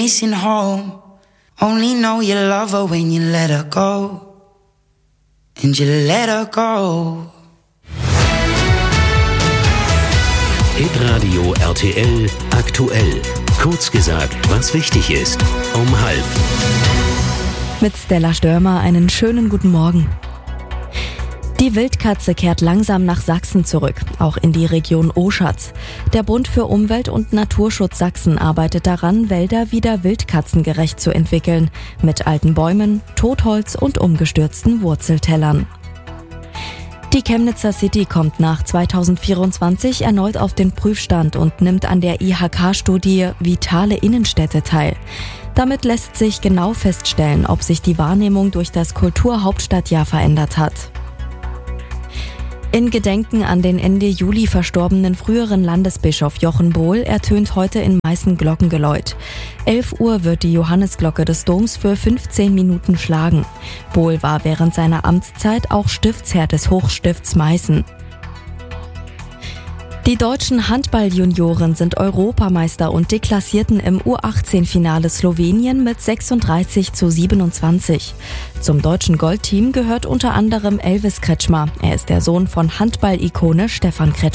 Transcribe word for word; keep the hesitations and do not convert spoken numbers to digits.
missing home. Only know you love her when you let her go. And you let her go. Hitradio R T L aktuell. Kurz gesagt, was wichtig ist. Um halb. Mit Stella Störmer einen schönen guten Morgen. Die Wildkatze kehrt langsam nach Sachsen zurück, auch in die Region Oschatz. Der Bund für Umwelt und Naturschutz Sachsen arbeitet daran, Wälder wieder wildkatzengerecht zu entwickeln, mit alten Bäumen, Totholz und umgestürzten Wurzeltellern. Die Chemnitzer City kommt nach zweitausendvierundzwanzig erneut auf den Prüfstand und nimmt an der I H K-Studie Vitale Innenstädte teil. Damit lässt sich genau feststellen, ob sich die Wahrnehmung durch das Kulturhauptstadtjahr verändert hat. In Gedenken an den Ende Juli verstorbenen früheren Landesbischof Jochen Bohl ertönt heute in Meißen Glockengeläut. elf Uhr wird die Johannesglocke des Doms für fünfzehn Minuten schlagen. Bohl war während seiner Amtszeit auch Stiftsherr des Hochstifts Meißen. Die deutschen Handball-Junioren sind Europameister und deklassierten im U achtzehn Finale Slowenien mit sechsunddreißig zu siebenundzwanzig. Zum deutschen Goldteam gehört unter anderem Elvis Kretschmer. Er ist der Sohn von Handball-Ikone Stefan Kretschmer.